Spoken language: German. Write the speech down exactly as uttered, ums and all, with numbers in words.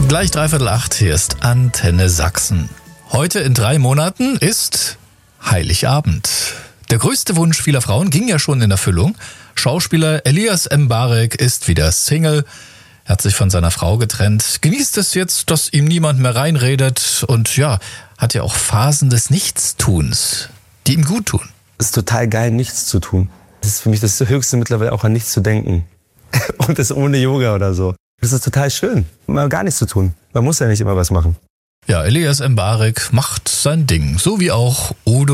Gleich dreiviertel acht, hier ist Antenne Sachsen. Heute in drei Monaten ist Heiligabend. Der größte Wunsch vieler Frauen ging ja schon in Erfüllung. Schauspieler Elias Mbarek ist wieder Single. Er hat sich von seiner Frau getrennt, genießt es jetzt, dass ihm niemand mehr reinredet und ja, hat ja auch Phasen des Nichtstuns, die ihm gut tun. Es ist total geil, nichts zu tun. Das ist für mich das Höchste mittlerweile, auch an nichts zu denken. Und das ohne Yoga oder so. Das ist total schön, mal gar nichts zu tun. Man muss ja nicht immer was machen. Ja, Elias Mbarek macht sein Ding, so wie auch Udo